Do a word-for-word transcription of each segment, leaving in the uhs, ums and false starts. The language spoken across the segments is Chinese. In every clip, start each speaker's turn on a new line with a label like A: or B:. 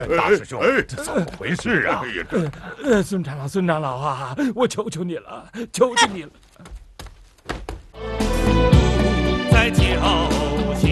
A: 大师兄，这怎么回事啊？
B: 呃，孙长老，孙长老啊，我求求你了，求求你了。
C: 在脚下。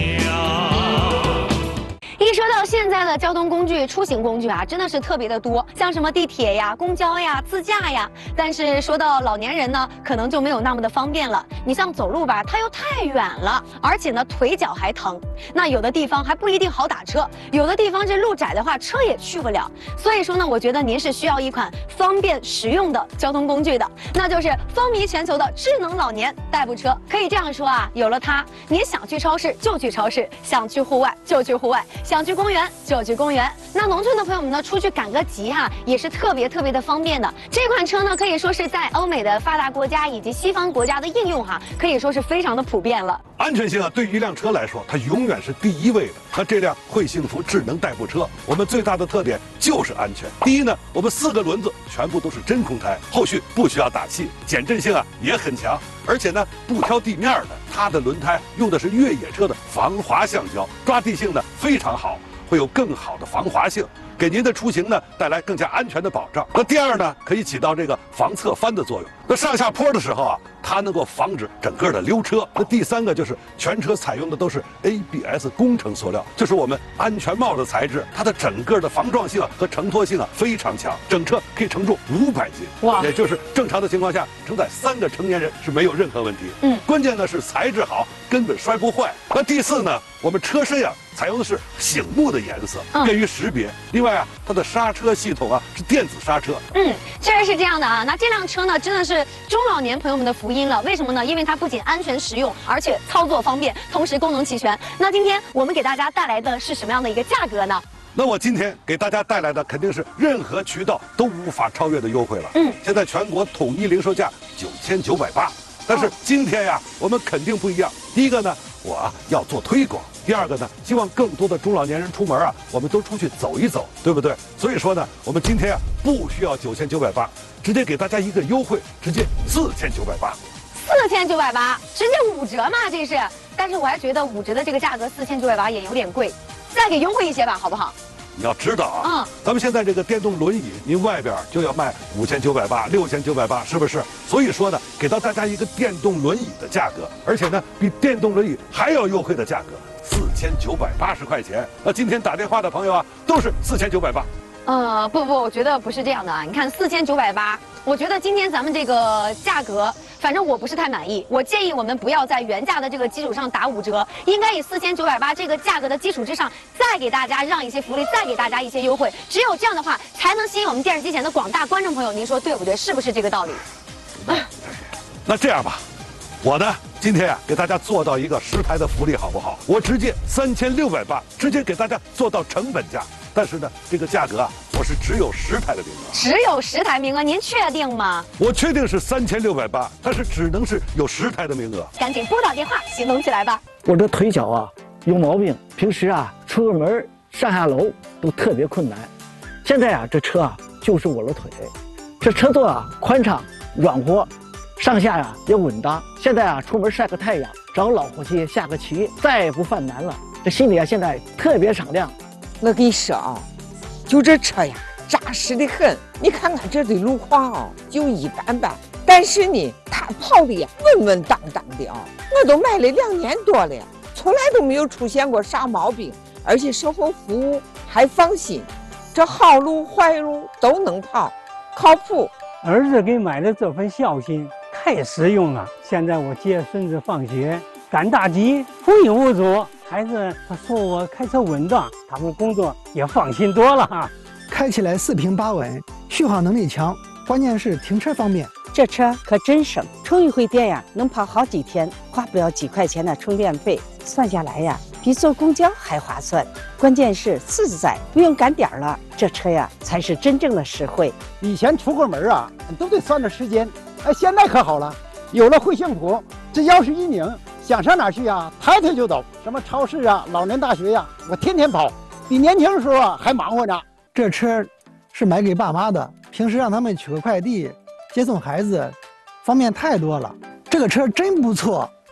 D: 一说到现在的交通工具、出行工具啊，真的是特别的多，像什么地铁呀、公交呀、自驾呀。但是说到老年人呢，可能就没有那么的方便了。你像走路吧，它又太远了，而且呢腿脚还疼。那有的地方还不一定好打车，有的地方这路窄的话，车也去不了。所以说呢，我觉得您是需要一款方便实用的交通工具的，那就是风靡全球的智能老年代步车。可以这样说啊，有了它，您想去超市就去超市，想去户外就去户外。想去公园就去公园，那农村的朋友们呢，出去赶个集哈、啊，也是特别特别的方便的。这款车呢，可以说是在欧美的发达国家以及西方国家的应用哈、啊，可以说是非常的普遍了。
E: 安全性啊，对于一辆车来说，它永远是第一位的。那这辆会幸福智能代步车，我们最大的特点就是安全。第一呢，我们四个轮子全部都是真空胎，后续不需要打气，减震性啊也很强。而且呢，不挑地面的，它的轮胎用的是越野车的防滑橡胶，抓地性呢非常好，会有更好的防滑性，给您的出行呢带来更加安全的保障。那第二呢，可以起到这个防侧翻的作用。那上下坡的时候啊，它能够防止整个的溜车。那第三个就是全车采用的都是 A B S 工程塑料，就是我们安全帽的材质，它的整个的防撞性和承托性啊非常强，整车可以承重五百斤，哇，也就是正常的情况下承载三个成年人是没有任何问题。嗯，关键呢是材质好，根本摔不坏。那第四呢，我们车身呀、啊、采用的是醒目的颜色，便于识别。另外啊，它的刹车系统啊是电子刹车。
D: 嗯，确实是这样的啊。那这辆车呢，真的是中老年朋友们的福音了。为什么呢？因为它不仅安全实用，而且操作方便，同时功能齐全。那今天我们给大家带来的是什么样的一个价格呢？
E: 那我今天给大家带来的肯定是任何渠道都无法超越的优惠了。嗯，现在全国统一零售价九千九百八，但是今天呀，我们肯定不一样。第一个呢，我啊要做推广。第二个呢，希望更多的中老年人出门啊，我们都出去走一走，对不对？所以说呢，我们今天啊不需要九千九百八，直接给大家一个优惠，直接四千九百八。
D: 四千九百八，直接五折嘛，这是。但是我还觉得五折的这个价格四千九百八也有点贵，再给优惠一些吧，好不好？
E: 你要知道啊，嗯，咱们现在这个电动轮椅，您外边就要卖五千九百八、六千九百八，是不是？所以说呢，给到大家一个电动轮椅的价格，而且呢，比电动轮椅还要优惠的价格，四千九百八十块钱。那今天打电话的朋友啊，都是四千九百八。
D: 呃，不不，我觉得不是这样的啊。你看四千九百八，我觉得今天咱们这个价格，反正我不是太满意。我建议我们不要在原价的这个基础上打五折，应该以四千九百八这个价格的基础之上，再给大家让一些福利，再给大家一些优惠。只有这样的话，才能吸引我们电视机前的广大观众朋友。您说对不对？是不是这个道理？
E: 那这样吧，我呢今天啊给大家做到一个十台的福利，好不好？我直接三千六百八，直接给大家做到成本价。但是呢，这个价格啊，我是只有十台的名额，
D: 只有十台名额，您确定吗？
E: 我确定是三千六百八，但是只能是有十台的名额。
D: 赶紧拨打电话，行动起来吧！
F: 我这腿脚啊有毛病，平时啊出个门上下楼都特别困难。现在啊，这车啊就是我的腿，这车座啊宽敞软和，上下呀、啊、也稳当。现在啊出门晒个太阳，找老伙计下个棋，再也不犯难了。这心里啊现在特别敞亮。
G: 我跟你说啊，就这车呀，扎实的很。你看看这的路况啊，就一般般。但是呢，它跑的呀稳稳当当的啊。我都买了两年多了，从来都没有出现过啥毛病，而且售后服务还放心。这好路坏路都能跑，靠谱。
H: 儿子给买的这份孝心太实用了。现在我接孙子放学，赶大集，无影无阻。孩子他说我开车稳当，他们工作也放心多了哈。
I: 开起来四平八稳，续航能力强，关键是停车方便。
J: 这车可真省，充一回电呀，能跑好几天，花不了几块钱的充电费，算下来呀，比坐公交还划算。关键是自在，不用赶点了，这车呀才是真正的实惠。
K: 以前出个门啊，都得算着时间，哎，现在可好了，有了惠幸福，这钥匙一拧。想上哪去呀？抬腿就走，什么超市啊、老年大学呀，我天天跑，比年轻的时候啊还忙活着。
I: 这车是买给爸妈的，平时让他们取个快递、接送孩子，方便太多了。这个车真不错。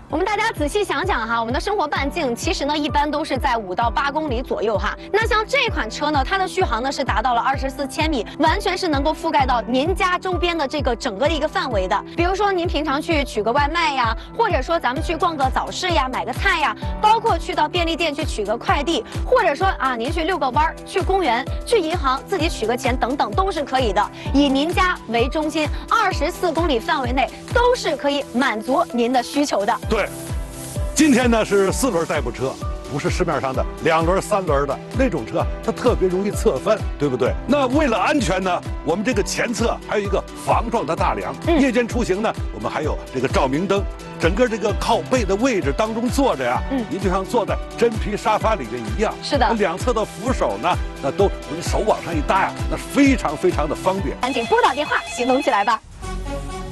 D: 我们大家仔细想想哈，我们的生活半径其实呢一般都是在五到八公里左右哈。那像这款车呢，它的续航呢是达到了二十四千米，完全是能够覆盖到您家周边的这个整个的一个范围的。比如说您平常去取个外卖呀，或者说咱们去逛个早市呀，买个菜呀，包括去到便利店去取个快递，或者说啊您去遛个弯儿，去公园，去银行自己取个钱等等都是可以的。以您家为中心，二十四公里范围内都是可以满足您的需求的。
E: 对，今天呢是四轮代步车，不是市面上的两轮、三轮的那种车，它特别容易侧翻，对不对？那为了安全呢，我们这个前侧还有一个防撞的大梁。嗯、夜间出行呢，我们还有这个照明灯。整个这个靠背的位置当中坐着呀，嗯，您就像坐在真皮沙发里面一样。
D: 是的，
E: 两侧的扶手呢，那都你手往上一搭呀，那非常非常的方便。
D: 赶紧拨打电话，行动起来吧。